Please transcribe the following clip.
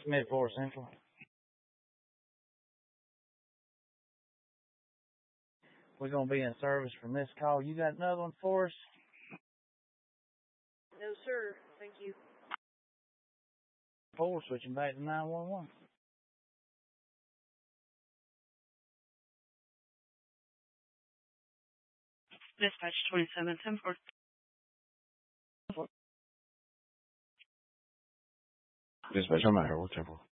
Mid-4 Central. We're going to be in service from this call. You got another one for us? No, sir. Thank you. 4, switching back to 911. Dispatch 2710. Dispatch, I'm out here. What's up?